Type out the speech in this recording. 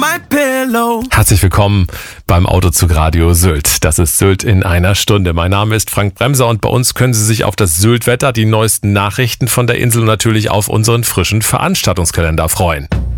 my pillow. Herzlich willkommen beim Autozug Radio Sylt. Das ist Sylt in einer Stunde. Mein Name ist Frank Bremser und bei uns können Sie sich auf das Sylt-Wetter, die neuesten Nachrichten von der Insel und natürlich auf unseren frischen Veranstaltungskalender freuen.